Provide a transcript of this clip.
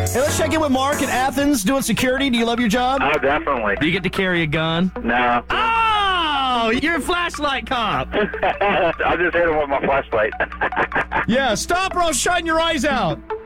Hey, let's check in with Mark in Athens doing security. Do you love your job? Oh, definitely. Do you get to carry a gun? No. Oh, you're a flashlight cop. I just hit him with my flashlight. Yeah, stop or I'll shine your eyes out.